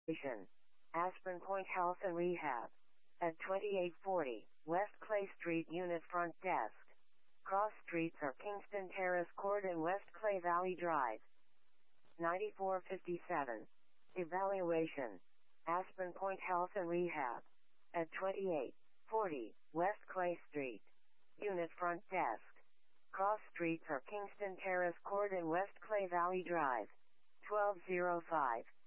Aspen Point Health and Rehab. At 2840 West Clay Street Unit Front Desk. Cross streets are Kingston Terrace Court and West Clay Valley Drive. 9457. Evaluation. Aspen Point Health and Rehab. At 2840 West Clay Street. Unit Front Desk. Cross streets are Kingston Terrace Court and West Clay Valley Drive. 1205.